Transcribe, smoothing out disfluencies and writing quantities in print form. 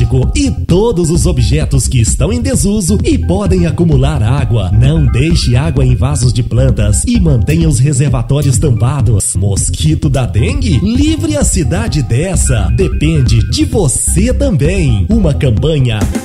plástico e todos os objetos que estão em desuso e podem acumular água. Não deixe água em vasos de plantas e mantenha os reservatórios tampados. Mosquito da dengue? Livre a cidade dessa. Depende de você também. Uma campanha